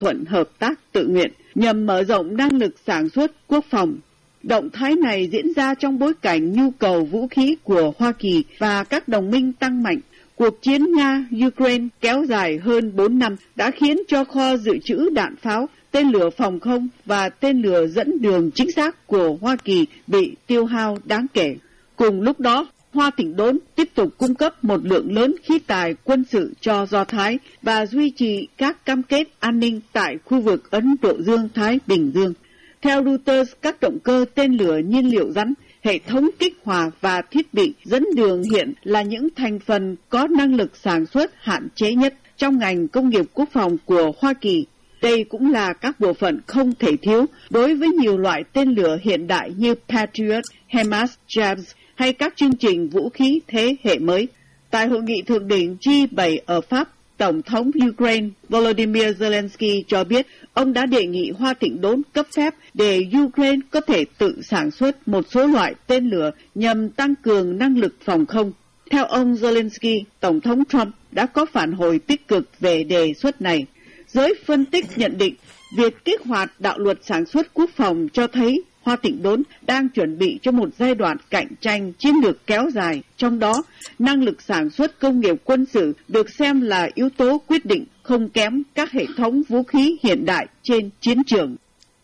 thuận hợp tác tự nguyện nhằm mở rộng năng lực sản xuất quốc phòng. Động thái này diễn ra trong bối cảnh nhu cầu vũ khí của Hoa Kỳ và các đồng minh tăng mạnh. Cuộc chiến Nga-Ukraine kéo dài hơn 4 năm đã khiến cho kho dự trữ đạn pháo, tên lửa phòng không và tên lửa dẫn đường chính xác của Hoa Kỳ bị tiêu hao đáng kể. Cùng lúc đó, Hoa Thịnh Đốn tiếp tục cung cấp một lượng lớn khí tài quân sự cho Do Thái và duy trì các cam kết an ninh tại khu vực Ấn Độ Dương-Thái Bình Dương. Theo Reuters, các động cơ tên lửa nhiên liệu rắn, hệ thống kích hòa và thiết bị dẫn đường hiện là những thành phần có năng lực sản xuất hạn chế nhất trong ngành công nghiệp quốc phòng của Hoa Kỳ. Đây cũng là các bộ phận không thể thiếu đối với nhiều loại tên lửa hiện đại như Patriot, HIMARS, Javelin hay các chương trình vũ khí thế hệ mới. Tại hội nghị thượng đỉnh G7 ở Pháp, Tổng thống Ukraine Volodymyr Zelensky cho biết ông đã đề nghị Hoa Thịnh Đốn cấp phép để Ukraine có thể tự sản xuất một số loại tên lửa nhằm tăng cường năng lực phòng không. Theo ông Zelensky, Tổng thống Trump đã có phản hồi tích cực về đề xuất này. Giới phân tích nhận định, việc kích hoạt đạo luật sản xuất quốc phòng cho thấy Hoa Thịnh Đốn đang chuẩn bị cho một giai đoạn cạnh tranh chiến lược kéo dài, trong đó năng lực sản xuất công nghiệp quân sự được xem là yếu tố quyết định không kém các hệ thống vũ khí hiện đại trên chiến trường.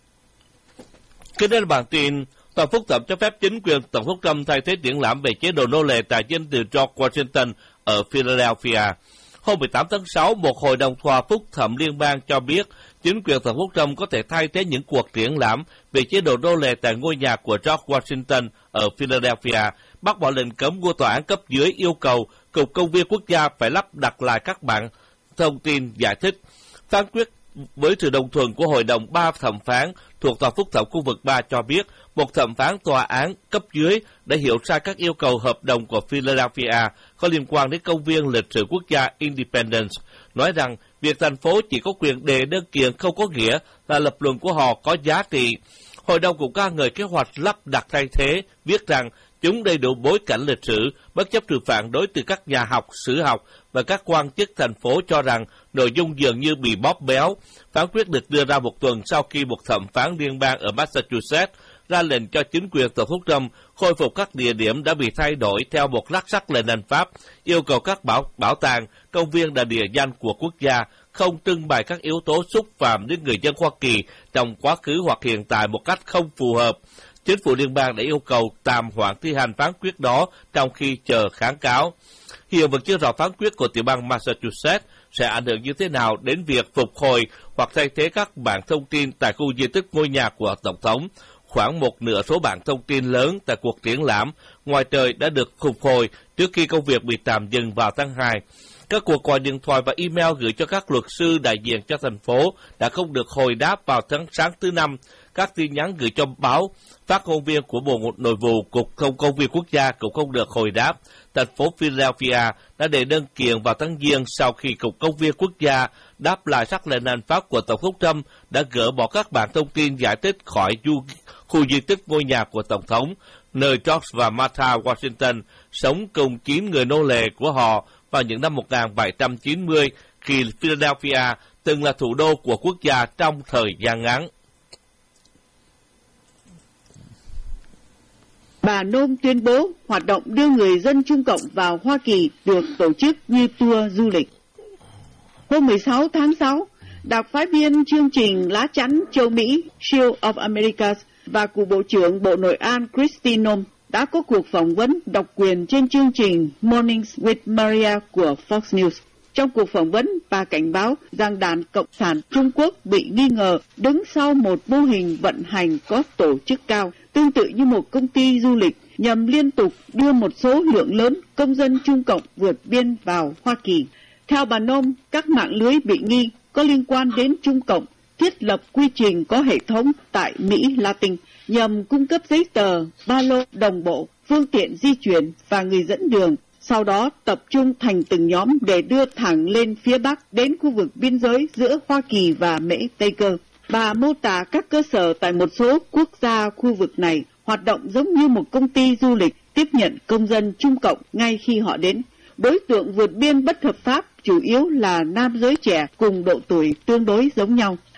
Kế đến bản tin, Tòa phúc thẩm cho phép chính quyền Tổng thống Trump thay thế triển lãm về chế độ nô lệ tại dinh từ George Washington ở Philadelphia. Hôm 18 tháng 6, một hội đồng tòa phúc thẩm liên bang cho biết chính quyền Tổng thống Trump có thể thay thế những cuộc triển lãm về chế độ nô lệ tại ngôi nhà của George Washington ở Philadelphia, bác bỏ lệnh cấm của tòa án cấp dưới yêu cầu Cục Công viên Quốc gia phải lắp đặt lại các bản thông tin giải thích. Phán quyết với sự đồng thuận của Hội đồng 3 thẩm phán thuộc Tòa phúc thẩm khu vực 3 cho biết một thẩm phán tòa án cấp dưới đã hiểu sai các yêu cầu hợp đồng của Philadelphia có liên quan đến công viên lịch sử quốc gia Independence, nói rằng việc thành phố chỉ có quyền đề đơn kiện không có nghĩa là lập luận của họ có giá trị. Hội đồng cũng ca ngợi kế hoạch lắp đặt thay thế, viết rằng chúng đầy đủ bối cảnh lịch sử, bất chấp sự phản đối từ các nhà học, sử học và các quan chức thành phố cho rằng nội dung dường như bị bóp méo. Phán quyết được đưa ra một tuần sau khi một thẩm phán liên bang ở Massachusetts ra lệnh cho chính quyền Tổng thống Trump khôi phục các địa điểm đã bị thay đổi theo một lát sắc lệnh hành pháp, yêu cầu các bảo tàng, công viên là địa danh của quốc gia không trưng bày các yếu tố xúc phạm đến người dân Hoa Kỳ trong quá khứ hoặc hiện tại một cách không phù hợp. Chính phủ liên bang đã yêu cầu tạm hoãn thi hành phán quyết đó trong khi chờ kháng cáo. Hiện vẫn chưa rõ phán quyết của tiểu bang Massachusetts sẽ ảnh hưởng như thế nào đến việc phục hồi hoặc thay thế các bản thông tin tại khu di tích ngôi nhà của Tổng thống. Khoảng một nửa số bản thông tin lớn tại cuộc triển lãm ngoài trời đã được phục hồi trước khi công việc bị tạm dừng vào tháng 2. Các cuộc gọi điện thoại và email gửi cho các luật sư đại diện cho thành phố đã không được hồi đáp vào sáng thứ Năm. Các tin nhắn gửi cho báo, phát ngôn viên của Bộ Nội vụ, Cục Công viên Quốc gia cũng không được hồi đáp. Thành phố Philadelphia đã đệ đơn kiện vào tháng Giêng sau khi Cục Công viên Quốc gia đáp lại sắc lệnh hành pháp của Tổng thống Trump đã gỡ bỏ các bản thông tin giải thích khỏi khu di tích ngôi nhà của Tổng thống, nơi George và Martha Washington sống cùng 9 người nô lệ của họ vào những năm 1790 khi Philadelphia từng là thủ đô của quốc gia trong thời gian ngắn. Bà Nôm tuyên bố hoạt động đưa người dân Trung Cộng vào Hoa Kỳ được tổ chức như tour du lịch. Hôm 16 tháng 6, đặc phái viên chương trình lá chắn châu Mỹ Shield of Americas và cựu Bộ trưởng Bộ Nội an Kristi Noem đã có cuộc phỏng vấn độc quyền trên chương trình Mornings with Maria của Fox News. Trong cuộc phỏng vấn, bà cảnh báo rằng Đảng Cộng sản Trung Quốc bị nghi ngờ đứng sau một mô hình vận hành có tổ chức cao, tương tự như một công ty du lịch nhằm liên tục đưa một số lượng lớn công dân Trung Cộng vượt biên vào Hoa Kỳ. Theo bà Noem, các mạng lưới bị nghi có liên quan đến Trung Cộng thiết lập quy trình có hệ thống tại Mỹ Latin nhằm cung cấp giấy tờ, ba lô, đồng bộ, phương tiện di chuyển và người dẫn đường, sau đó tập trung thành từng nhóm để đưa thẳng lên phía Bắc đến khu vực biên giới giữa Hoa Kỳ và Mỹ Tây Cơ. Bà mô tả các cơ sở tại một số quốc gia khu vực này hoạt động giống như một công ty du lịch tiếp nhận công dân Trung Cộng ngay khi họ đến. Đối tượng vượt biên bất hợp pháp chủ yếu là nam giới trẻ cùng độ tuổi tương đối giống nhau.